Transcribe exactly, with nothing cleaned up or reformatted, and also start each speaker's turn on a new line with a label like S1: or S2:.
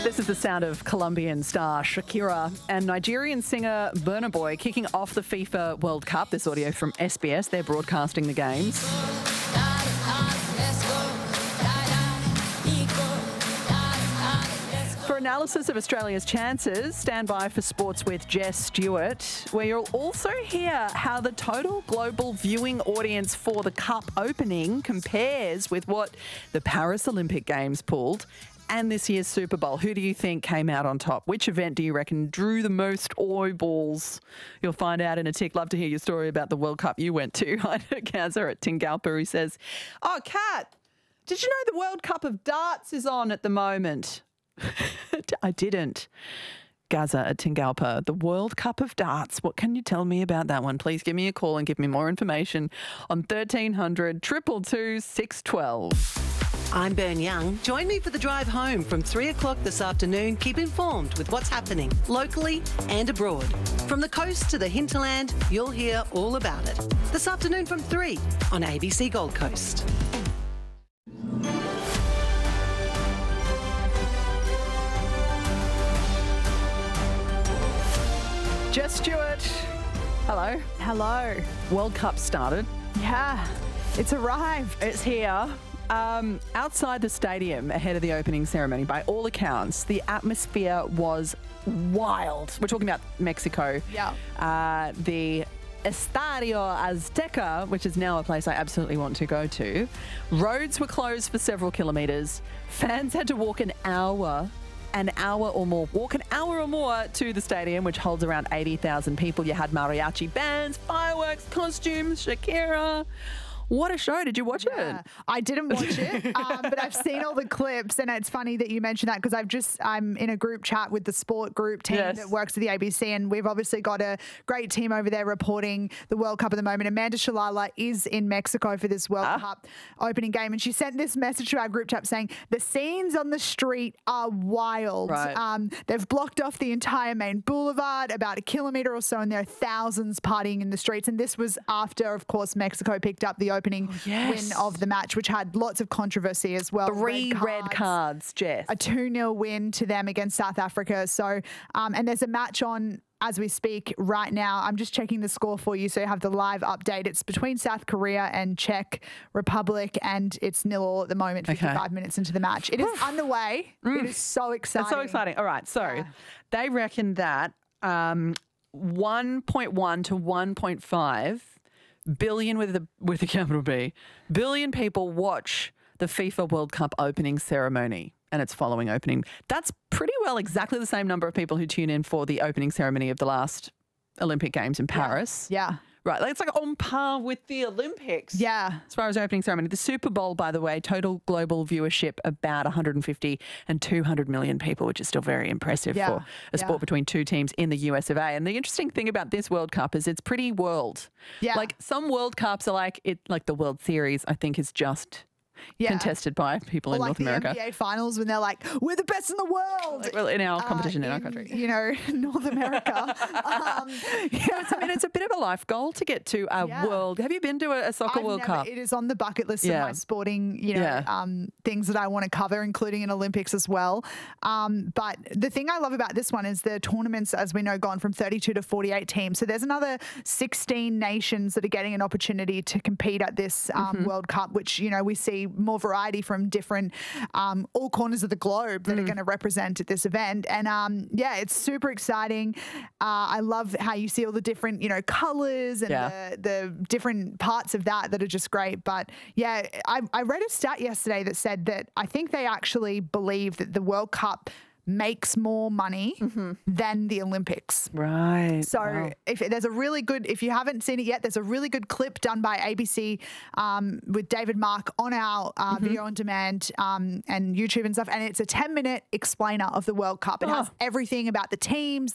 S1: This is the sound of Colombian star Shakira and Nigerian singer Burna Boy kicking off the FIFA World Cup. This audio from S B S. They're broadcasting the games. For analysis of Australia's chances, stand by for Sports with Jess Stewart, where you'll also hear how the total global viewing audience for the Cup opening compares with what the Paris Olympic Games pulled and this year's Super Bowl. Who do you think came out on top? Which event do you reckon drew the most eyeballs? You'll find out in a tick. Love to hear your story about the World Cup you went to. I know Gaza at Tingalpa who says, oh, Kat, did you know the World Cup of Darts is on at the moment? I didn't. Gaza at Tingalpa, the World Cup of Darts. What can you tell me about that one? Please give me a call and give me more information on thirteen hundred, two two two, six one two.
S2: I'm Bern Young. Join me for the drive home from three o'clock this afternoon. Keep informed with what's happening locally and abroad. From the coast to the hinterland, you'll hear all about it. This afternoon from three on A B C Gold Coast.
S1: Jess Stewart. Hello.
S3: Hello.
S1: World Cup started.
S3: Yeah, it's arrived.
S1: It's here. Um, outside the stadium ahead of the opening ceremony, by all accounts, the atmosphere was wild. We're talking about Mexico.
S3: Yeah.
S1: Uh, the Estadio Azteca, which is now a place I absolutely want to go to. Roads were closed for several kilometres. Fans had to walk an hour an hour or more, walk an hour or more to the stadium, which holds around eighty thousand people. You had mariachi bands, fireworks, costumes, Shakira. What a show. Did you watch
S3: Yeah,
S1: it?
S3: I didn't watch it, um, but I've seen all the clips, and it's funny that you mentioned that because I've just, I'm in a group chat with the sport group team
S1: Yes.
S3: that works at the A B C, and we've obviously got a great team over there reporting the World Cup at the moment. Amanda Shalala is in Mexico for this World
S1: Ah.
S3: Cup opening game, and she sent this message to our group chat saying, the scenes on the street are wild.
S1: Right.
S3: Um, they've blocked off the entire main boulevard, about a kilometre or so, and there are thousands partying in the streets. And this was after, of course, Mexico picked up the opening
S1: yes.
S3: win of the match, which had lots of controversy as well.
S1: Three red cards, Jess.
S3: A two nil win to them against South Africa. So, um, and there's a match on as we speak right now. I'm just checking the score for you so you have the live update. It's between South Korea and Czech Republic, and it's nil all at the moment, fifty-five
S1: Okay.
S3: minutes into the match. It is underway. It is so exciting.
S1: It's so exciting. All right. So
S3: Yeah.
S1: they reckon that um, one point one to one point five billion with a, with a capital B, billion people watch the FIFA World Cup opening ceremony and its following opening. That's pretty well exactly the same number of people who tune in for the opening ceremony of the last Olympic Games in Paris.
S3: Yeah.
S1: Right. Like it's like on par with the Olympics.
S3: Yeah.
S1: As far as opening ceremony. The Super Bowl, by the way, total global viewership about one hundred fifty and two hundred million people, which is still very impressive
S3: Yeah.
S1: for a sport
S3: Yeah.
S1: between two teams in the U S of A. And the interesting thing about this World Cup is it's pretty world.
S3: Yeah.
S1: Like some World Cups are like it like the World Series, I think, is just
S3: Yeah.
S1: contested by people
S3: Or
S1: in
S3: like
S1: North
S3: the
S1: America.
S3: N B A finals when they're like, we're the best in the world.
S1: Like, well, in our competition
S3: Uh,
S1: in our country.
S3: You know, North America. um, yeah.
S1: I mean, it's a bit of a life goal to get to a
S3: Yeah.
S1: world. Have you been to a, a soccer
S3: I've
S1: World
S3: never-
S1: Cup?
S3: It is on the bucket list
S1: Yeah.
S3: of my sporting, you know,
S1: Yeah.
S3: um, things that I want to cover, including an Olympics as well. Um, but the thing I love about this one is the tournaments, as we know, gone from thirty-two to forty-eight teams. So there's another sixteen nations that are getting an opportunity to compete at this um,
S1: Mm-hmm.
S3: World Cup, which, you know, we see more variety from different, um, all corners of the globe that
S1: Mm.
S3: are going to represent at this event. And um, yeah, it's super exciting. Uh, I love how you see all the different, you know, colours and
S1: Yeah.
S3: the, the different parts of that that are just great. But yeah, I, I read a stat yesterday that said that I think they actually believe that the World Cup makes more money than the Olympics.
S1: Right.
S3: So
S1: Wow.
S3: if there's a really good, if you haven't seen it yet, there's a really good clip done by A B C um, with David Mark on our uh, video on demand um, and YouTube and stuff. And it's a ten minute explainer of the World Cup. It has
S1: Oh.
S3: everything about the teams,